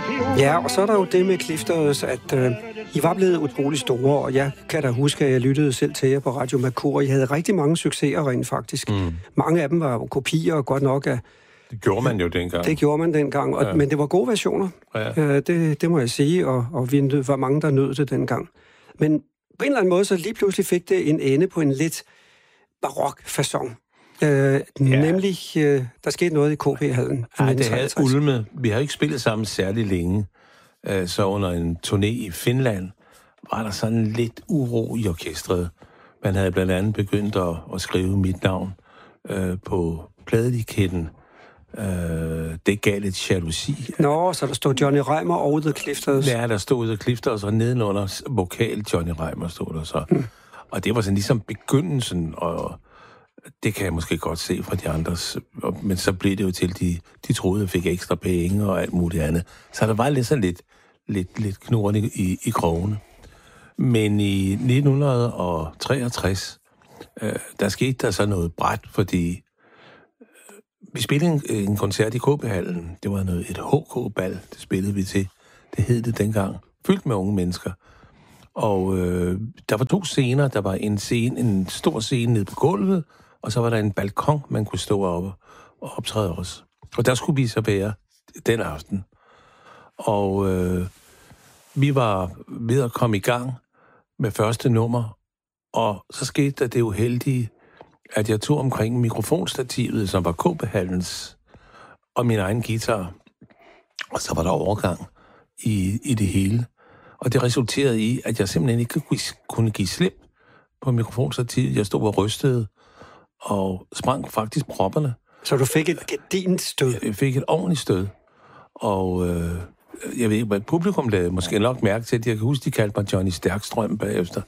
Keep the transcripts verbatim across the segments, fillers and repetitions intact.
Ja, og så er der jo det med Clifters, at øh, I var blevet utrolig store, og jeg kan da huske, at jeg lyttede selv til jer på Radio Mercur. I havde rigtig mange succeser rent faktisk. Mm. Mange af dem var jo kopier, godt nok af... Det gjorde man jo dengang. Det gjorde man dengang, og, ja. Men det var gode versioner. Ja. Øh, det, det må jeg sige, og, og vi var mange, der nød det dengang. Men på en eller anden måde, så lige pludselig fik det en ende på en lidt barok facon. Øh, ja. Nemlig, øh, der skete noget i K P-hallen. Ja, det havde ulmet. Vi har ikke spillet sammen særlig længe. Øh, så under en turné i Finland var der sådan lidt uro i orkestret. Man havde blandt andet begyndt at, at skrive mit navn øh, på pladeetiketten. Øh, det gav lidt jalousi. Nå, så der stod Johnny Reimer og The Clifters. Ja, der stod The Clifters, og nedenunder vokal Johnny Reimer stod der så. Hmm. Og det var sådan ligesom begyndelsen, og det kan jeg måske godt se fra de andres, men så blev det jo til, de, de troede, jeg fik ekstra penge og alt muligt andet. Så der var lidt sådan lidt, lidt, lidt knurrende i, i krogene. Men i nitten treogtres, øh, der skete der så noget bræt, fordi øh, vi spillede en, en koncert i K P-hallen. Det var noget, et H K-bal, det spillede vi til. Det hed det dengang. Fyldt med unge mennesker. Og øh, der var to scener. Der var en scene, en stor scene nede på gulvet, og så var der en balkon, man kunne stå oppe og optræde os. Og der skulle vi så være den aften. Og øh, vi var ved at komme i gang med første nummer, og så skete der det uheldige, at jeg tog omkring mikrofonstativet, som var K P-hallens, og min egen guitar. Og så var der overgang i, i det hele. Og det resulterede i, at jeg simpelthen ikke kunne give slip på mikrofonstativet. Jeg stod og rystede, og sprang faktisk propperne. Så du fik et gedint stød? Jeg fik et ordentligt stød. Og øh, jeg ved ikke, hvad publikum lavede måske nok mærke til, at jeg kan huske, de kaldte mig Johnny Stærkstrøm bagefter.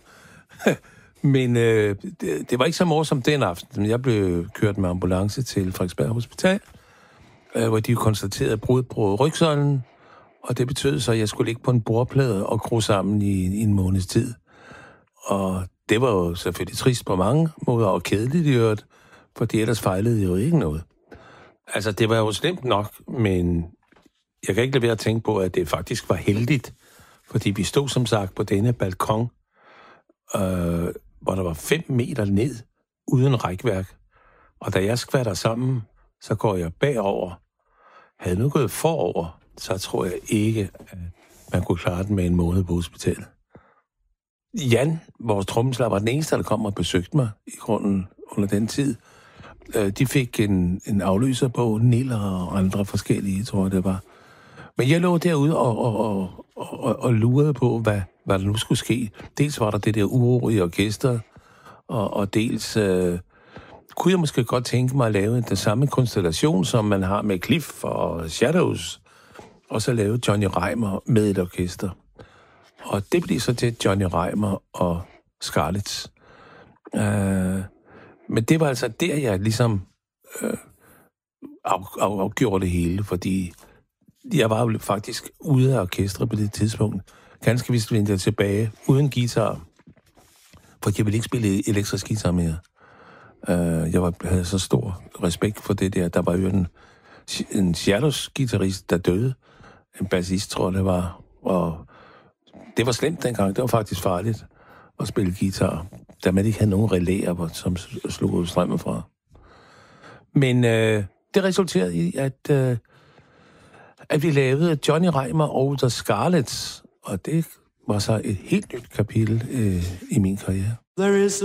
Men øh, det, det var ikke så morsomt den aften. Jeg blev kørt med ambulance til Frederiksberg Hospital, øh, hvor de konstaterede brud på rygsøjlen, og det betød så, at jeg skulle ligge på en bordplade og gro sammen i, i en måneds tid. Og det var jo selvfølgelig trist på mange måder, og kedeligt i øvrigt, fordi ellers fejlede jo ikke noget. Altså, det var jo slemt nok, men jeg kan ikke lade være at tænke på, at det faktisk var heldigt, fordi vi stod som sagt på denne balkon, øh, hvor der var fem meter ned, uden rækværk. Og da jeg skvatter sammen, så går jeg bagover. Havde nu gået forover, så tror jeg ikke, at man kunne klare den med en måned på hospitalet. Jan, vores trommeslager, var den eneste, der kom og besøgte mig i grunden under den tid. De fik en, en afløser på, Niller og andre forskellige, tror jeg det var. Men jeg lå derude og, og, og, og, og lurede på, hvad, hvad der nu skulle ske. Dels var der det der uro i orkestret, og, og dels øh, kunne jeg måske godt tænke mig at lave den samme konstellation, som man har med Cliff og Shadows, og så lave Johnny Reimer med et orkester. Og det blev så til Johnny Reimer og Scarlett. Øh, men det var altså der, jeg ligesom øh, af, af, afgjorde det hele, fordi jeg var jo faktisk ude af orkestret på det tidspunkt. Ganske vist vendte jeg tilbage uden guitar, for jeg ville ikke spille elektrisk guitar mere. Uh, jeg var, havde så stor respekt for det der. Der var jo en, en Shadows-guitarist, der døde. En bassist, tror jeg, det var. Og det var slemt dengang. Det var faktisk farligt at spille guitar, da man ikke havde nogen relæer, som slog strømmen fra. Men uh, det resulterede i, at... Uh, at vi lavede Johnny Reimer og The Scarletts, og det var så et helt nyt kapitel øh, i min karriere. There is